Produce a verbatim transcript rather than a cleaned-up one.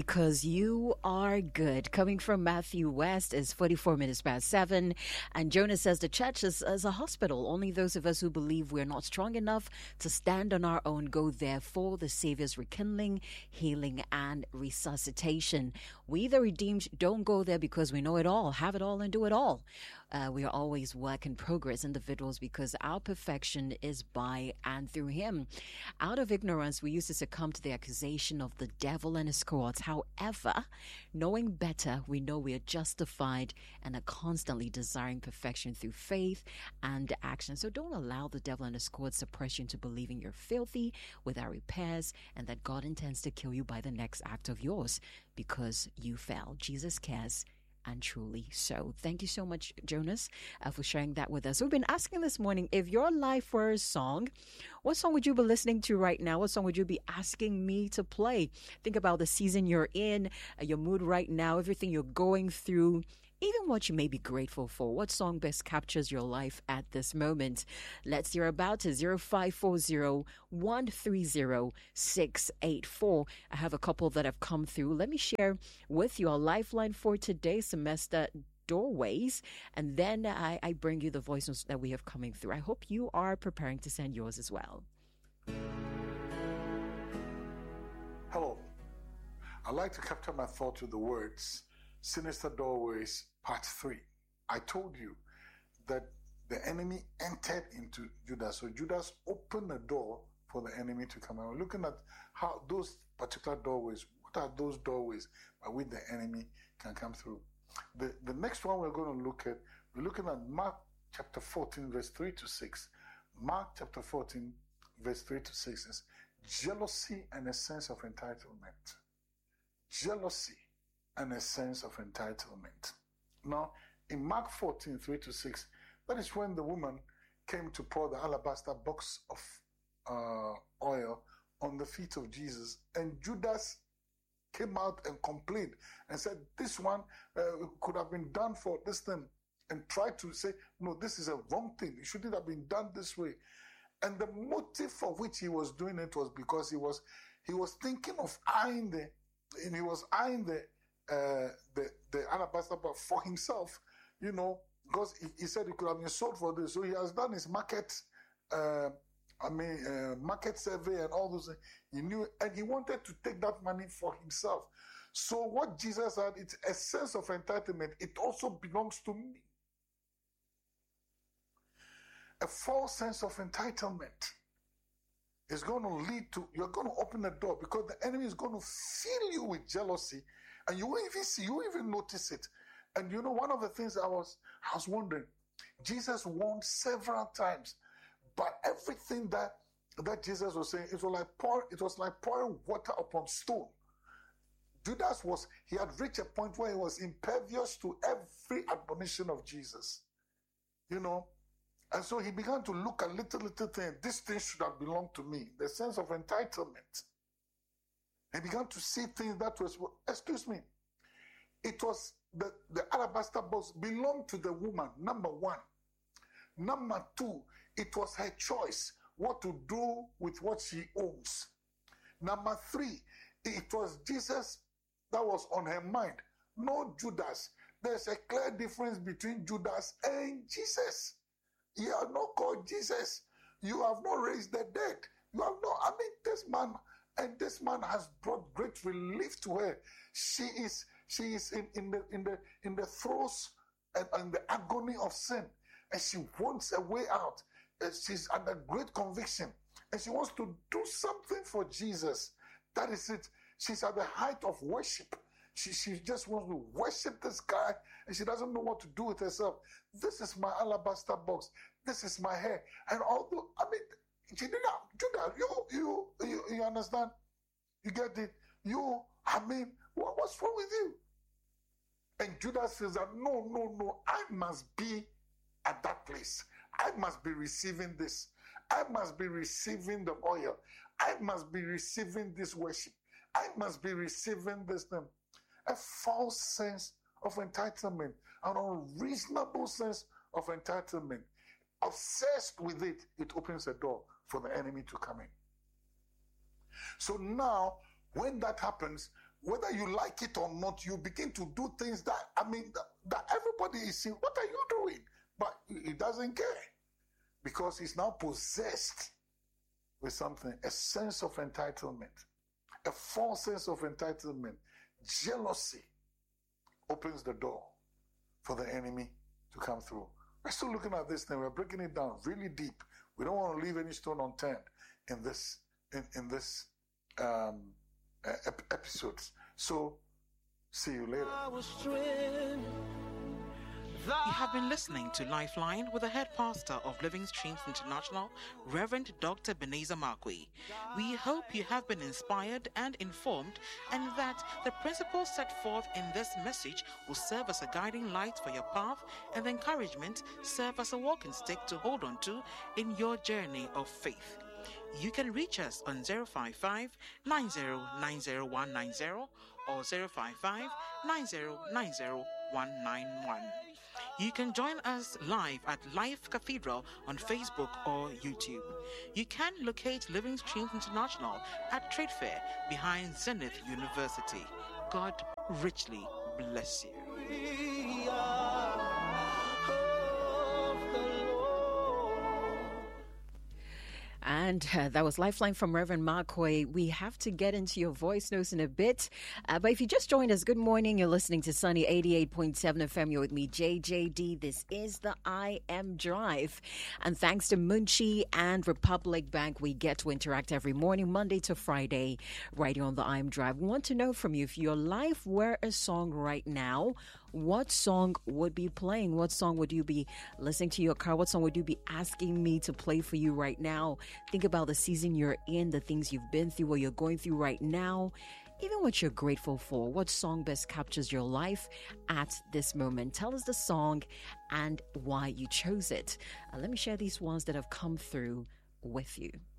because you are good. Coming from Matthew West is forty-four minutes past seven. And Jonas says the church is, is a hospital. Only those of us who believe we're not strong enough to stand on our own go there for the Savior's rekindling, healing, and resuscitation. We, the redeemed, don't go there because we know it all, have it all, and do it all. Uh, we are always work in progress individuals because our perfection is by and through Him. Out of ignorance, we used to succumb to the accusation of the devil and his cohorts. However, knowing better, we know we are justified and are constantly desiring perfection through faith and action. So don't allow the devil and his cohorts suppress you into believing you're filthy without repairs and that God intends to kill you by the next act of yours because you fell. Jesus cares. And truly so. Thank you so much, Jonas, uh, for sharing that with us. We've been asking this morning, if your life were a song, what song would you be listening to right now? What song would you be asking me to play? Think about the season you're in, uh, your mood right now, everything you're going through, even what you may be grateful for. What song best captures your life at this moment? Let's hear about it. zero five four zero, one three zero, six eight four. I have a couple that have come through. Let me share with you our lifeline for today's semester, Doorways, and then I, I bring you the voices that we have coming through. I hope you are preparing to send yours as well. Hello. I'd like to capture my thought with the words, Sinister Doorways, Part three. I told you that the enemy entered into Judas. So Judas opened the door for the enemy to come out. We're looking at how those particular doorways, what are those doorways by which the enemy can come through? The, the next one we're going to look at, we're looking at Mark chapter fourteen, verse three to six. Mark chapter fourteen, verse three to six is jealousy and a sense of entitlement. Jealousy and a sense of entitlement. Now, in Mark fourteen, three to six, that is when the woman came to pour the alabaster box of uh, oil on the feet of Jesus, and Judas came out and complained and said, this one uh, could have been done for this thing, and tried to say, no, this is a wrong thing. It shouldn't have been done this way. And the motive for which he was doing it was because he was he was thinking of eyeing the, and he was eyeing the Uh, the, the alabaster box for himself, you know, because he, he said he could have been sold for this. So he has done his market, uh, I mean, uh, market survey and all those things. He knew, and he wanted to take that money for himself. So what Jesus had, it's a sense of entitlement. It also belongs to me. A false sense of entitlement is going to lead to, you're going to open the door because the enemy is going to fill you with jealousy. And you won't even see, you won't even notice it. And you know, one of the things I was, I was wondering, Jesus warned several times, but everything that that Jesus was saying, it was like pour, it was like pouring water upon stone. Judas was, he had reached a point where he was impervious to every admonition of Jesus. You know, and so he began to look at little, little things. This thing should have belonged to me. The sense of entitlement. He began to see things that was, excuse me, it was the, the alabaster box belonged to the woman, number one. Number two, it was her choice what to do with what she owns. Number three, it was Jesus that was on her mind, not Judas. There's a clear difference between Judas and Jesus. You are not called Jesus. You have not raised the dead. You have not, I mean, this man, and this man has brought great relief to her. She is she is in, in the in the in the throes and, and the agony of sin, and she wants a way out. And she's under great conviction, and she wants to do something for Jesus. That is it. She's at the height of worship. She she just wants to worship this guy, and she doesn't know what to do with herself. This is my alabaster box. This is my hair, and although I mean. She did not, Judas, you, you, you, you understand? You get it? You, I mean, what, what's wrong with you? And Judas says that, no, no, no, I must be at that place. I must be receiving this. I must be receiving the oil. I must be receiving this worship. I must be receiving this thing. A false sense of entitlement, an unreasonable sense of entitlement. Obsessed with it, it opens a door for the enemy to come in. So now, when that happens, whether you like it or not, you begin to do things that, I mean, that, that everybody is saying, what are you doing? But he doesn't care because he's now possessed with something, a sense of entitlement, a false sense of entitlement. Jealousy opens the door for the enemy to come through. We're still looking at this thing. We're breaking it down really deep. We don't want to leave any stone unturned in this in, in this um, ep- episodes. So, see you later. You have been listening to Lifeline with the head pastor of Living Streams International, Reverend Doctor Ebenezer Markwei. We hope you have been inspired and informed, and that the principles set forth in this message will serve as a guiding light for your path, and the encouragement serve as a walking stick to hold on to in your journey of faith. You can reach us on zero five five, nine zero nine zero one nine zero or zero five five, nine zero nine zero one nine one. You can join us live at Life Cathedral on Facebook or YouTube. You can locate Living Streams International at Trade Fair behind Zenith University. God richly bless you. And uh, that was Lifeline from Reverend Markwei. We have to get into your voice notes in a bit. Uh, but if you just joined us, good morning. You're listening to Sunny eighty-eight point seven F M. You're with me, J J D. This is the I Am Drive. And thanks to Munchie and Republic Bank, we get to interact every morning, Monday to Friday, right here on the I Am Drive. We want to know from you, if your life were a song right now, what song would be playing? What song would you be listening to in your car? What song would you be asking me to play for you right now? Think about the season you're in, the things you've been through, what you're going through right now, even what you're grateful for. What song best captures your life at this moment? Tell us the song and why you chose it. Uh, let me share these ones that have come through with you.